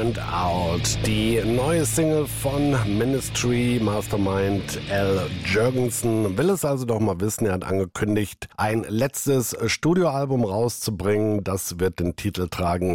and Out. Die neue Single von Ministry Mastermind Al Jourgensen will es also doch mal wissen. Er hat angekündigt, ein letztes Studioalbum rauszubringen. Das wird den Titel tragen